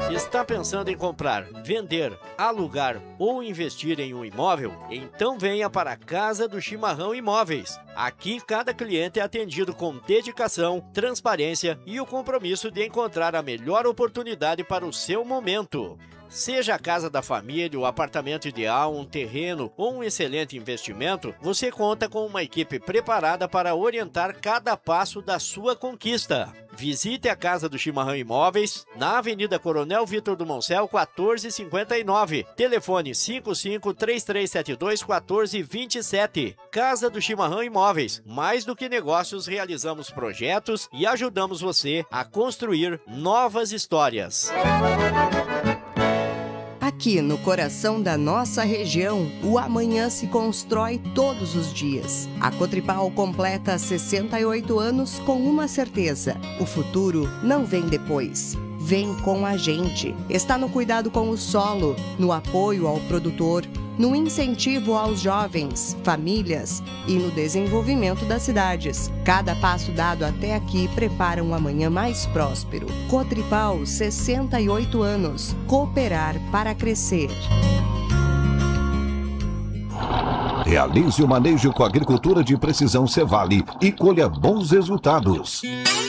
Está pensando em comprar, vender, alugar ou investir em um imóvel? Então venha para a Casa do Chimarrão Imóveis. Aqui, cada cliente é atendido com dedicação, transparência e o compromisso de encontrar a melhor oportunidade para o seu momento. Seja a casa da família, o apartamento ideal, um terreno ou um excelente investimento, você conta com uma equipe preparada para orientar cada passo da sua conquista. Visite a Casa do Chimarrão Imóveis, na Avenida Coronel Vitor do Moncel, 1459. Telefone 55-3372-1427. Casa do Chimarrão Imóveis. Mais do que negócios, realizamos projetos e ajudamos você a construir novas histórias. Aqui no coração da nossa região, o amanhã se constrói todos os dias. A Cotripal completa 68 anos com uma certeza: o futuro não vem depois. Vem com a gente. Está no cuidado com o solo, no apoio ao produtor, no incentivo aos jovens, famílias e no desenvolvimento das cidades. Cada passo dado até aqui prepara um amanhã mais próspero. Cotripal, 68 anos. Cooperar para crescer. Realize o manejo com a agricultura de precisão Cevale e colha bons resultados.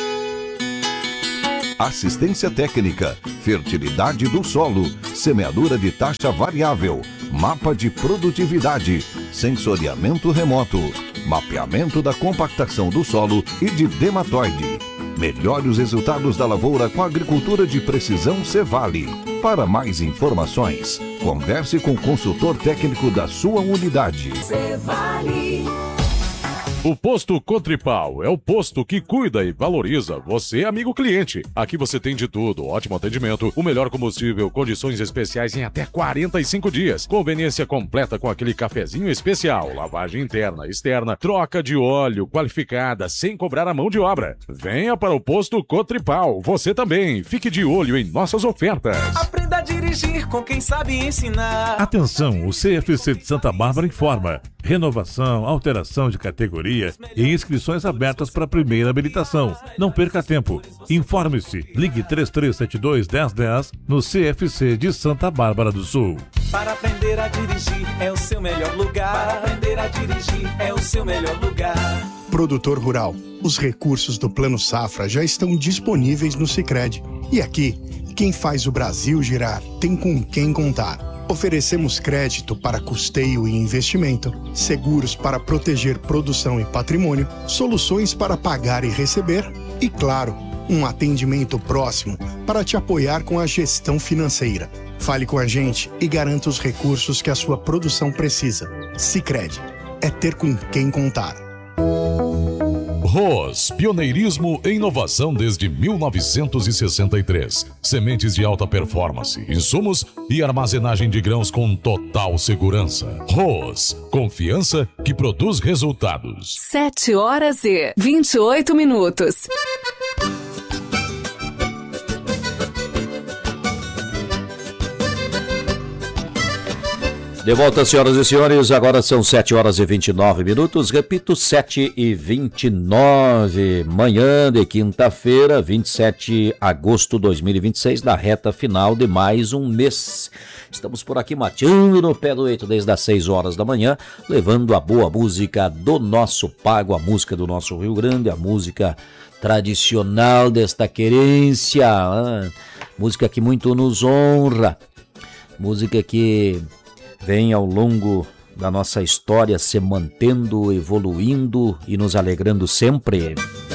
Assistência técnica, fertilidade do solo, semeadura de taxa variável, mapa de produtividade, sensoriamento remoto, mapeamento da compactação do solo e de dermatoide. Melhore os resultados da lavoura com a agricultura de precisão Cevale. Para mais informações, converse com o consultor técnico da sua unidade. Cevale. O Posto Cotripal é o posto que cuida e valoriza você, amigo cliente. Aqui você tem de tudo: ótimo atendimento, o melhor combustível, condições especiais em até 45 dias, conveniência completa com aquele cafezinho especial, lavagem interna, externa, troca de óleo qualificada, sem cobrar a mão de obra. Venha para o Posto Cotripal, você também. Fique de olho em nossas ofertas. Aprenda a dirigir com quem sabe ensinar. Atenção, o CFC de Santa Bárbara informa: renovação, alteração de categoria e inscrições abertas para a primeira habilitação. Não perca tempo. Informe-se. Ligue 3372-1010 no CFC de Santa Bárbara do Sul. Para aprender a dirigir é o seu melhor lugar. Para aprender a dirigir é o seu melhor lugar. Produtor rural, os recursos do Plano Safra já estão disponíveis no Sicredi. E aqui, quem faz o Brasil girar tem com quem contar. Oferecemos crédito para custeio e investimento, seguros para proteger produção e patrimônio, soluções para pagar e receber e, claro, um atendimento próximo para te apoiar com a gestão financeira. Fale com a gente e garanta os recursos que a sua produção precisa. Sicredi, é ter com quem contar. ROS, pioneirismo e inovação desde 1963. Sementes de alta performance, insumos e armazenagem de grãos com total segurança. ROS, confiança que produz resultados. 7h28. De volta, senhoras e senhores, agora são 7h29. Repito, 7h29. Manhã de quinta-feira, 27 de agosto de 2026, na reta final de mais um mês. Estamos por aqui mateando no pé do eito desde as 6 horas da manhã, levando a boa música do nosso pago, a música do nosso Rio Grande, a música tradicional desta querência, música que muito nos honra, música que vem ao longo da nossa história se mantendo, evoluindo e nos alegrando sempre.